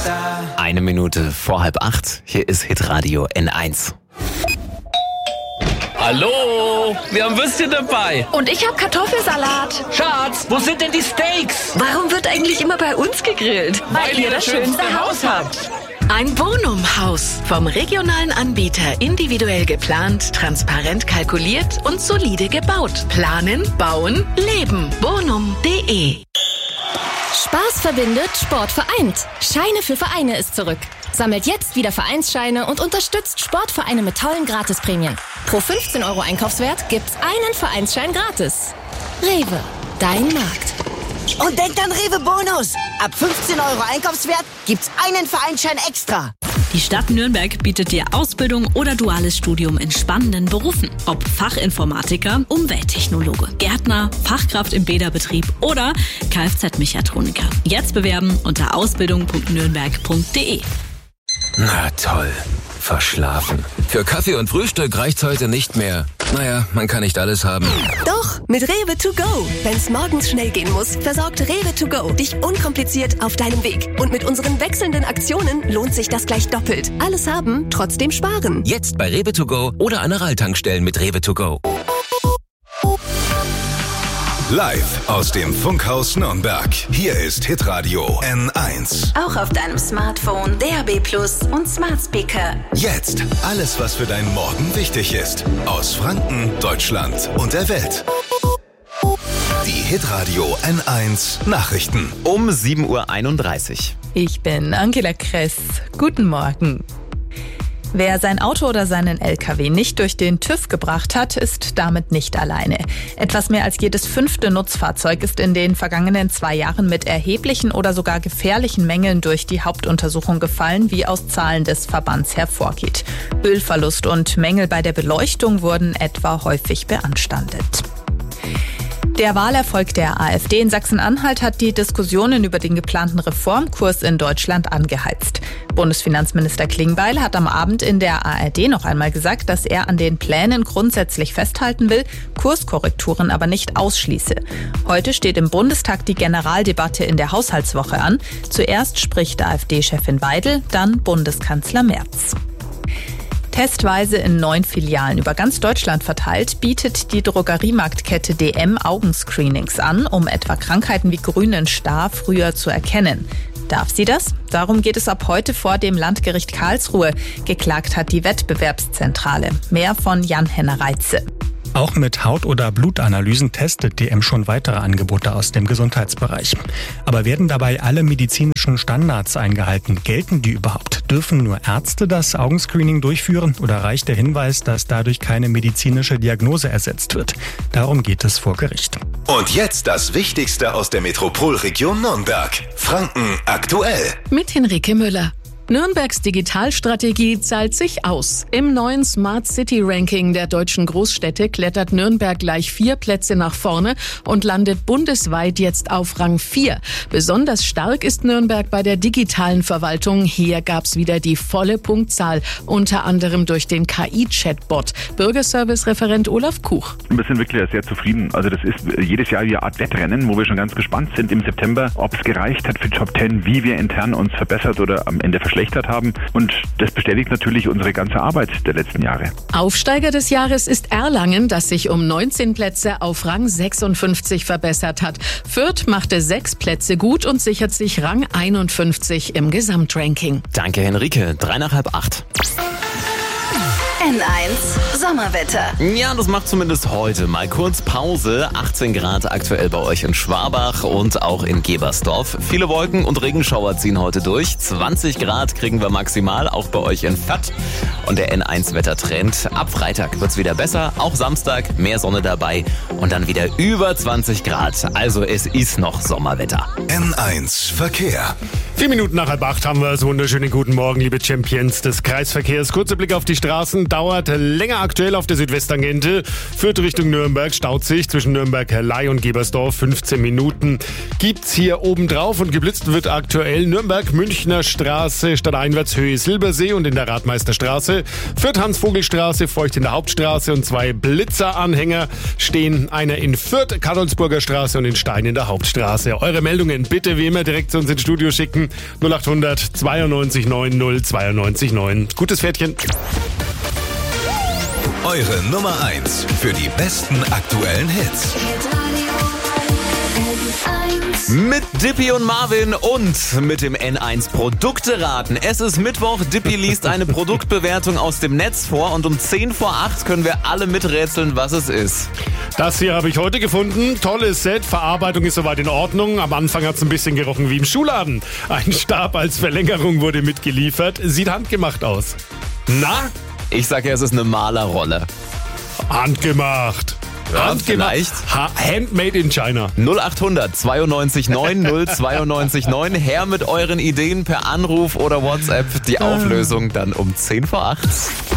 Eine Minute vor 7:30. Hier ist Hitradio N1. Hallo, wir haben Würstchen dabei. Und ich habe Kartoffelsalat. Schatz, wo sind denn die Steaks? Warum wird eigentlich immer bei uns gegrillt? Weil ihr das schönste Haus habt. Ein Bonum-Haus. Vom regionalen Anbieter individuell geplant, transparent kalkuliert und solide gebaut. Planen, bauen, leben. Bonum.de. Spaß verbindet, Sport vereint. Scheine für Vereine ist zurück. Sammelt jetzt wieder Vereinsscheine und unterstützt Sportvereine mit tollen Gratisprämien. Pro 15 € Einkaufswert gibt's einen Vereinsschein gratis. Rewe, dein Markt. Und denkt an Rewe Bonus. Ab 15 € Einkaufswert gibt's einen Vereinsschein extra. Die Stadt Nürnberg bietet dir Ausbildung oder duales Studium in spannenden Berufen. Ob Fachinformatiker, Umwelttechnologe, Gärtner, Fachkraft im Bäderbetrieb oder Kfz-Mechatroniker. Jetzt bewerben unter ausbildung.nürnberg.de. Na toll, verschlafen. Für Kaffee und Frühstück reicht's heute nicht mehr. Naja, man kann nicht alles haben. Doch, mit Rewe to go. Wenn's morgens schnell gehen muss, versorgt Rewe to go dich unkompliziert auf deinem Weg. Und mit unseren wechselnden Aktionen lohnt sich das gleich doppelt. Alles haben, trotzdem sparen. Jetzt bei Rewe to go oder an Aral-Tankstellen mit Rewe to go. Live aus dem Funkhaus Nürnberg. Hier ist Hitradio N1. Auch auf deinem Smartphone, DAB+ und Smart Speaker. Jetzt alles, was für deinen Morgen wichtig ist. Aus Franken, Deutschland und der Welt. Die Hitradio N1 Nachrichten. Um 7:31 Uhr. Ich bin Angela Kress. Guten Morgen. Wer sein Auto oder seinen LKW nicht durch den TÜV gebracht hat, ist damit nicht alleine. Etwas mehr als jedes 5. Nutzfahrzeug ist in den vergangenen 2 Jahren mit erheblichen oder sogar gefährlichen Mängeln durch die Hauptuntersuchung gefallen, wie aus Zahlen des Verbands hervorgeht. Ölverlust und Mängel bei der Beleuchtung wurden etwa häufig beanstandet. Der Wahlerfolg der AfD in Sachsen-Anhalt hat die Diskussionen über den geplanten Reformkurs in Deutschland angeheizt. Bundesfinanzminister Klingbeil hat am Abend in der ARD noch einmal gesagt, dass er an den Plänen grundsätzlich festhalten will, Kurskorrekturen aber nicht ausschließe. Heute steht im Bundestag die Generaldebatte in der Haushaltswoche an. Zuerst spricht AfD-Chefin Weidel, dann Bundeskanzler Merz. Testweise in 9 Filialen über ganz Deutschland verteilt, bietet die Drogeriemarktkette DM Augenscreenings an, um etwa Krankheiten wie grünen Star früher zu erkennen. Darf sie das? Darum geht es ab heute vor dem Landgericht Karlsruhe. Geklagt hat die Wettbewerbszentrale. Mehr von Jan-Henner Reitze. Auch mit Haut- oder Blutanalysen testet DM schon weitere Angebote aus dem Gesundheitsbereich. Aber werden dabei alle medizinischen Standards eingehalten? Gelten die überhaupt? Dürfen nur Ärzte das Augenscreening durchführen oder reicht der Hinweis, dass dadurch keine medizinische Diagnose ersetzt wird? Darum geht es vor Gericht. Und jetzt das Wichtigste aus der Metropolregion Nürnberg. Franken aktuell. Mit Henrike Müller. Nürnbergs Digitalstrategie zahlt sich aus. Im neuen Smart City Ranking der deutschen Großstädte klettert Nürnberg gleich 4 Plätze nach vorne und landet bundesweit jetzt auf Rang 4. Besonders stark ist Nürnberg bei der digitalen Verwaltung. Hier gab's wieder die volle Punktzahl, unter anderem durch den KI-Chatbot. Bürgerservice-Referent Olaf Kuch. Wir sind wirklich sehr zufrieden. Also das ist jedes Jahr eine Art Wettrennen, wo wir schon ganz gespannt sind im September, ob es gereicht hat für Top 10, wie wir intern uns verbessert oder am Ende verschlechtert haben. Und das bestätigt natürlich unsere ganze Arbeit der letzten Jahre. Aufsteiger des Jahres ist Erlangen, das sich um 19 Plätze auf Rang 56 verbessert hat. Fürth machte 6 Plätze gut und sichert sich Rang 51 im Gesamtranking. Danke, Henrike. 7:45. N1 Sommerwetter. Ja, das macht zumindest heute mal kurz Pause. 18 Grad aktuell bei euch in Schwabach und auch in Gebersdorf. Viele Wolken und Regenschauer ziehen heute durch. 20 Grad kriegen wir maximal, auch bei euch in Vath. Und der N1-Wettertrend. Ab Freitag wird's wieder besser. Auch Samstag mehr Sonne dabei und dann wieder über 20 Grad. Also es ist noch Sommerwetter. N1 Verkehr. 4 Minuten nach 7:30 haben wir es. Wunderschönen guten Morgen, liebe Champions des Kreisverkehrs. Kurzer Blick auf die Straßen. Dauert länger aktuell auf der Südwesttangente. Führt Richtung Nürnberg, staut sich zwischen Nürnberg-Herlei und Gebersdorf. 15 Minuten gibt's hier obendrauf und geblitzt wird aktuell Nürnberg-Münchner Straße, stadteinwärts Höhe Silbersee und in der Radmeisterstraße. Fürth Hans-Vogel-Straße, Feucht in der Hauptstraße und 2 Blitzeranhänger stehen. Einer in Fürth, Kadolsburger Straße und in Stein in der Hauptstraße. Eure Meldungen bitte wie immer direkt zu uns ins Studio schicken anrufen. 0800 92 90 92 9. Gutes Pferdchen. Eure Nummer 1 für die besten aktuellen Hits. Mit Dippy und Marvin und mit dem N1 Produkteraten. Es ist Mittwoch, Dippy liest eine Produktbewertung aus dem Netz vor und um 10 vor 8 können wir alle miträtseln, was es ist. Das hier habe ich heute gefunden. Tolles Set, Verarbeitung ist soweit in Ordnung. Am Anfang hat es ein bisschen gerochen wie im Schuhladen. Ein Stab als Verlängerung wurde mitgeliefert. Sieht handgemacht aus. Na? Ich sage ja, es ist eine Malerrolle. Handgemacht. Ja, vielleicht. Handmade in China. 0800 92 90 92 9. Her mit euren Ideen per Anruf oder WhatsApp. Die Auflösung dann um 10 vor 8.